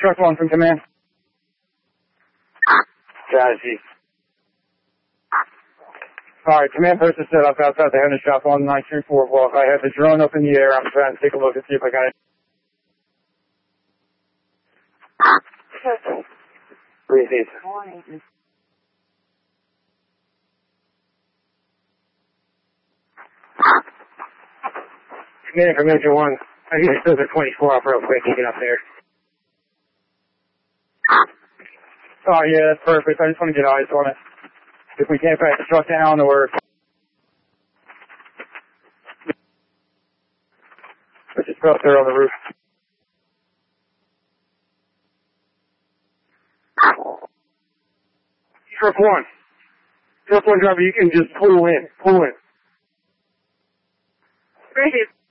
Truck 1 from command. Strategy. Alright, command post is set up outside the Henry shop on 934 block. I have the drone up in the air. I'm trying to take a look and see if I got it. Receive. Command from Engine 1. I need to set the 24 off real quick and get up there. Oh yeah, that's perfect. I just want to get eyes on it. If we can't back the truck down or let's just go up there on the roof. Truck 1. Truck 1 driver, you can just pull in. Pull in. Right here.